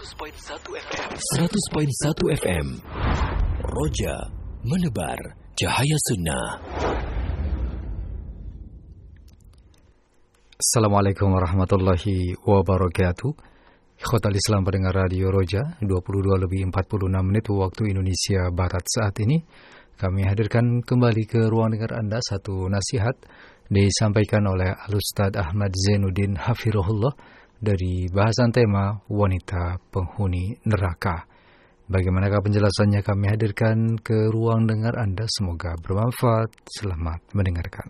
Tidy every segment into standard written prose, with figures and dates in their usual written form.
100.1 FM. Roja menebar cahaya sunnah. Assalamualaikum warahmatullahi wabarakatuh. Ikhwatal Islam pendengar Radio Roja, 22:46 waktu Indonesia Barat saat ini. Kami hadirkan kembali ke ruang dengar Anda satu nasihat disampaikan oleh Al-Ustadz Ahmad Zainuddin Hafirullah dari bahasan tema wanita penghuni neraka. Bagaimanakah penjelasannya kami hadirkan ke ruang dengar Anda, semoga bermanfaat. Selamat mendengarkan.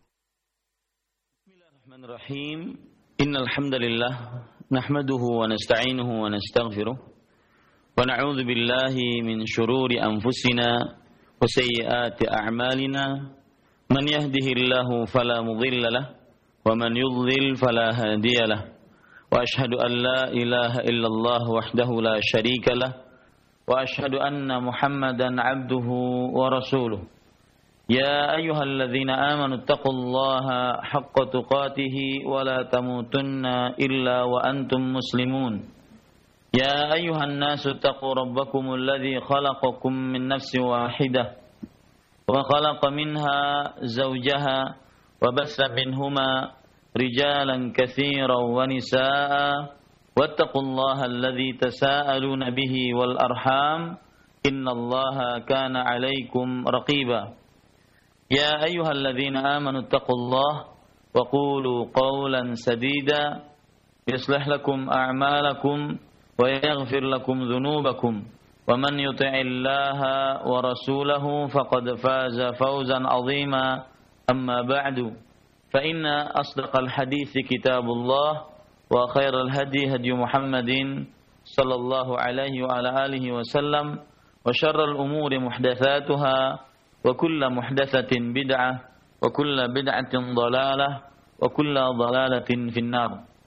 Bismillahirrahmanirrahim. Innal hamdalillah nahmaduhu wa nasta'inuhu wa nastaghfiruh wa na'udzu billahi min shururi anfusina wa sayyiati a'malina. Man yahdihillahu fala mudilla lahu wa man yudlil fala hadiya lahu. وأشهد أن لا إله إلا الله وحده لا شريك له وأشهد أن محمدا عبده ورسوله يا أيها الذين آمنوا اتقوا الله حق تقاته ولا تموتن إلا وأنتم مسلمون يا أيها الناس اتقوا ربكم الذي خلقكم من نفس واحدة وخلق منها زوجها وبث منهما رجالا كثيرا ونساء واتقوا الله الذي تساءلون به والأرحام إن الله كان عليكم رقيبا يا أيها الذين آمنوا اتقوا الله وقولوا قولا سديدا يصلح لكم أعمالكم ويغفر لكم ذنوبكم ومن يطع الله ورسوله فقد فاز فوزا عظيما أما بعد فإن أصدق الحديث كتاب الله وخير الهدي هدي محمد صلى الله عليه وعلى آله وسلم وشر الأمور محدثاتها وكل محدثة بدعة وكل بدعة ضلالة وكل ضلالة في النار.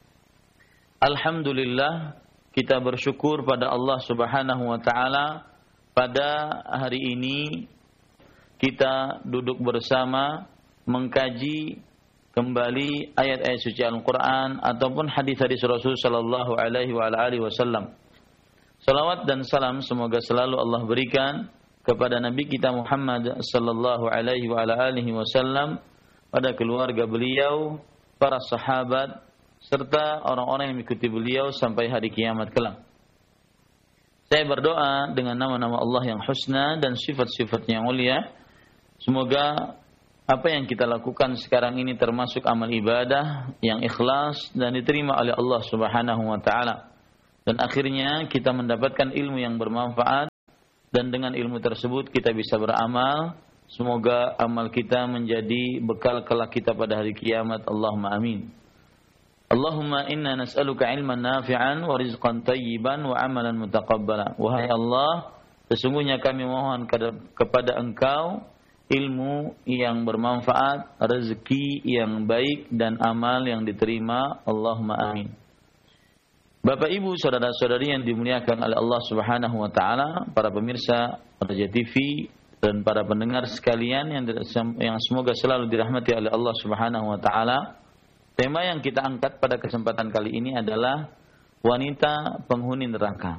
Alhamdulillah, kita bersyukur pada Allah Subhanahu wa taala pada hari ini kita duduk bersama mengkaji kembali ayat-ayat suci Al-Quran ataupun hadis-hadis Rasul sallallahu alaihi wa alihi wasallam. Salawat dan salam semoga selalu Allah berikan kepada Nabi kita Muhammad sallallahu alaihi wa alihi wasallam, pada keluarga beliau, para sahabat, serta orang-orang yang mengikuti beliau sampai hari kiamat kelak. Saya berdoa dengan nama-nama Allah yang husna dan sifat-sifat yang mulia, semoga apa yang kita lakukan sekarang ini termasuk amal ibadah yang ikhlas dan diterima oleh Allah Subhanahu wa taala. Dan akhirnya kita mendapatkan ilmu yang bermanfaat, dan dengan ilmu tersebut kita bisa beramal. Semoga amal kita menjadi bekal kelak kita pada hari kiamat. Allahumma amin. Allahumma inna nas'aluka ilman nafi'an wa rizqan tayyiban wa amalan mutaqabbala. Wahai Allah, sesungguhnya kami mohon kepada Engkau ilmu yang bermanfaat, rezeki yang baik, dan amal yang diterima. Allahumma amin. Bapak Ibu, saudara-saudari yang dimuliakan oleh Allah Subhanahu wa taala, para pemirsa Roja TV dan para pendengar sekalian yang semoga selalu dirahmati oleh Allah Subhanahu wa taala. Tema yang kita angkat pada kesempatan kali ini adalah wanita penghuni neraka.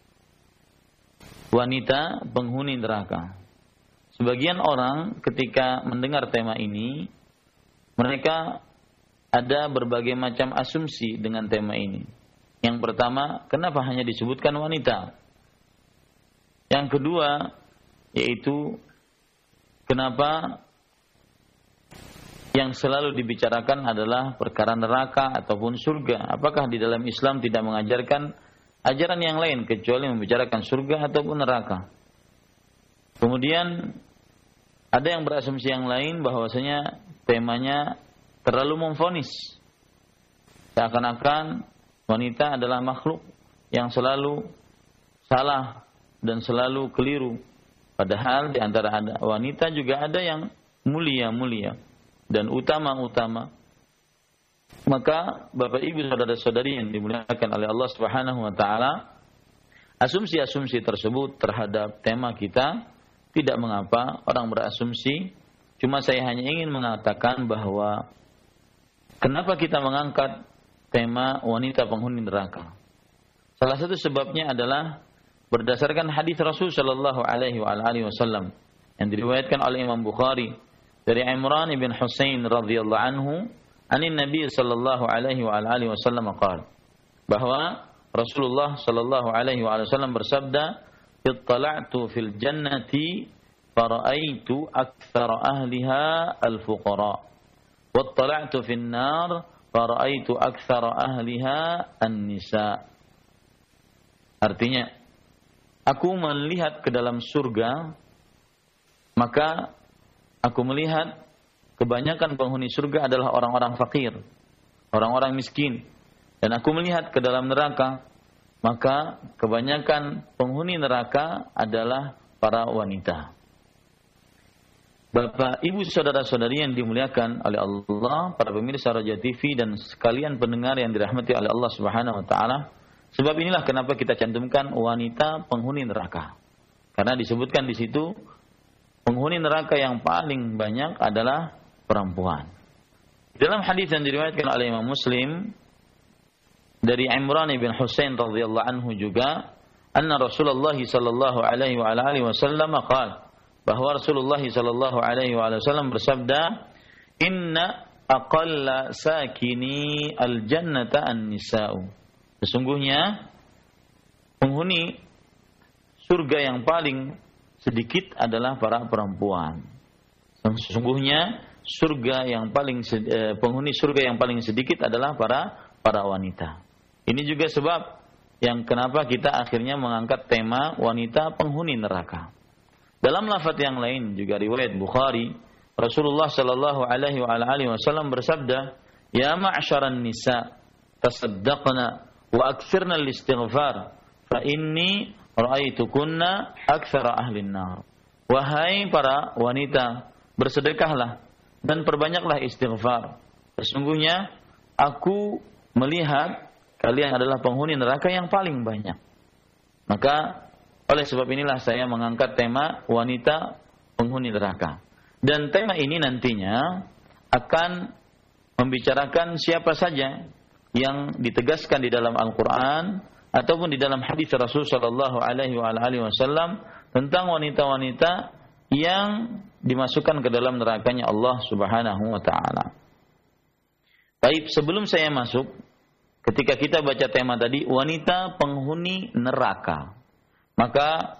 Wanita penghuni neraka. Sebagian orang ketika mendengar tema ini, mereka ada berbagai macam asumsi dengan tema ini. Yang pertama, kenapa hanya disebutkan wanita? Yang kedua, yaitu kenapa yang selalu dibicarakan adalah perkara neraka ataupun surga? Apakah di dalam Islam tidak mengajarkan ajaran yang lain kecuali membicarakan surga ataupun neraka? Kemudian ada yang berasumsi yang lain bahwasanya temanya terlalu memvonis. Seakan-akan wanita adalah makhluk yang selalu salah dan selalu keliru. Padahal di antara wanita juga ada yang mulia-mulia dan utama-utama. Maka Bapak Ibu saudara-saudari yang dimuliakan oleh Allah Subhanahu wa taala, asumsi-asumsi tersebut terhadap tema kita tidak mengapa orang berasumsi. Cuma saya hanya ingin mengatakan bahwa kenapa kita mengangkat tema wanita penghuni neraka. Salah satu sebabnya adalah berdasarkan hadis Rasul sallallahu alaihi wasallam yang diriwayatkan oleh Imam Bukhari dari Imran bin Husain radhiyallahu anhu, anin Nabi sallallahu alaihi wasallam qala, bahwa Rasulullah sallallahu alaihi wasallam bersabda, "Ittala'tu fil jannati fara'aitu aktsara ahliha al-fuqara, wattala'tu fin nar fara'aitu aktsara ahliha an-nisa." Artinya, aku melihat ke dalam surga, maka aku melihat kebanyakan penghuni surga adalah orang-orang fakir, orang-orang miskin. Dan aku melihat ke dalam neraka, maka kebanyakan penghuni neraka adalah para wanita. Bapak, Ibu, saudara-saudari yang dimuliakan oleh Allah, para pemirsa Roja TV dan sekalian pendengar yang dirahmati oleh Allah Subhanahu wa taala. Sebab inilah kenapa kita cantumkan wanita penghuni neraka. Karena disebutkan di situ penghuni neraka yang paling banyak adalah perempuan. Dalam hadis yang diriwayatkan oleh Imam Muslim dari Imran bin Husain radhiyallahu anhu juga, anna Rasulullah sallallahu alaihi wasallam qala, bahwa Rasulullah sallallahu alaihi wasallam bersabda, "Inna aqalla sakini al-jannata an-nisa'u." Sesungguhnya penghuni surga yang paling sedikit adalah para perempuan. Sesungguhnya penghuni surga yang paling sedikit adalah para wanita. Ini juga sebab yang kenapa kita akhirnya mengangkat tema wanita penghuni neraka. Dalam lafaz yang lain juga riwayat Bukhari, Rasulullah sallallahu alaihi wasallam bersabda, "Ya ma'syaran nisa, tasaddaqna wa aktsirna al-istighfar, fa inni ra'aitukunna aktsara ahlin nar." Wahai para wanita, bersedekahlah dan perbanyaklah istighfar. Sesungguhnya aku melihat kalian adalah penghuni neraka yang paling banyak. Maka oleh sebab inilah saya mengangkat tema wanita penghuni neraka. Dan tema ini nantinya akan membicarakan siapa saja yang ditegaskan di dalam Al-Quran ataupun di dalam hadis Rasul sallallahu alaihi wasallam tentang wanita-wanita yang dimasukkan ke dalam nerakanya Allah Subhanahu wa taala. Baik, sebelum saya masuk, ketika kita baca tema tadi wanita penghuni neraka, maka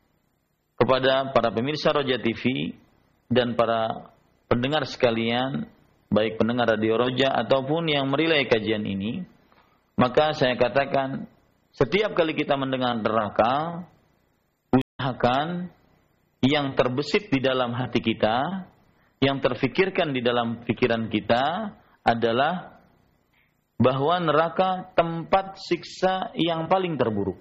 kepada para pemirsa Roja TV dan para pendengar sekalian, baik pendengar Radio Roja ataupun yang merilai kajian ini, maka saya katakan, setiap kali kita mendengar neraka, usahakan yang terbesit di dalam hati kita, yang terfikirkan di dalam pikiran kita adalah bahwa neraka tempat siksa yang paling terburuk.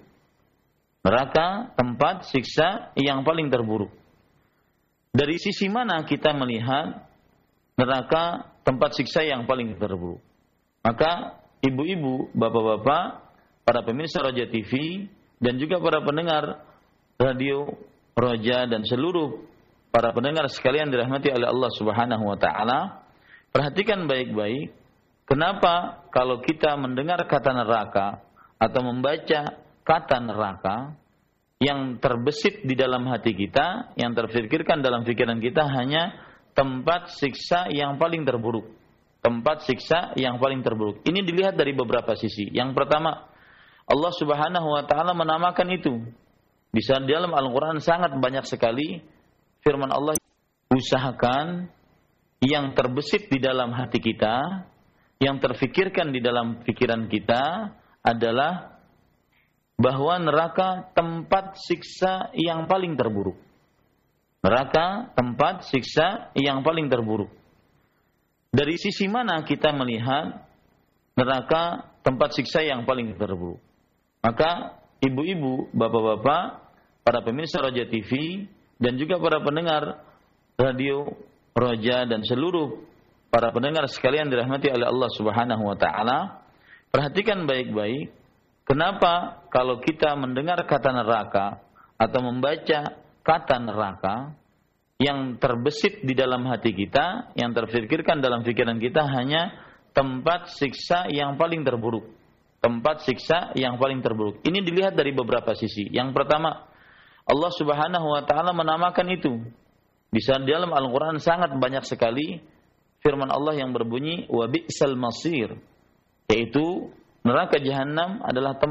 Neraka tempat siksa yang paling terburuk. Dari sisi mana kita melihat neraka tempat siksa yang paling terburuk? Maka ibu-ibu, bapak-bapak, para pemirsa Roja TV dan juga para pendengar Radio Roja dan seluruh para pendengar sekalian dirahmati oleh Allah Subhanahu wa taala, perhatikan baik-baik, kenapa kalau kita mendengar kata neraka atau membaca kata neraka, yang terbesit di dalam hati kita, yang terfikirkan dalam pikiran kita hanya tempat siksa yang paling terburuk. Tempat siksa yang paling terburuk. Ini dilihat dari beberapa sisi. Yang pertama, Allah Subhanahu wa taala menamakan itu. Di dalam Al-Qur'an sangat banyak sekali firman Allah, usahakan yang terbesit di dalam hati kita, yang terfikirkan di dalam pikiran kita adalah bahwa neraka tempat siksa yang paling terburuk. Neraka tempat siksa yang paling terburuk. Dari sisi mana kita melihat neraka tempat siksa yang paling terburuk? Maka ibu-ibu, bapak-bapak, para pemirsa Roja TV dan juga para pendengar Radio Roja dan seluruh para pendengar sekalian dirahmati oleh Allah Subhanahu wa taala, perhatikan baik-baik, kenapa kalau kita mendengar kata neraka atau membaca kata neraka, yang terbesit di dalam hati kita, yang terfikirkan dalam pikiran kita hanya tempat siksa yang paling terburuk. tempat siksa yang paling terburuk. Ini dilihat dari beberapa sisi. Yang pertama, Allah Subhanahu wa taala menamakan itu. Di dalam Al-Qur'an sangat banyak sekali firman Allah yang berbunyi wa bi'sal masir, yaitu neraka jahanam adalah tempat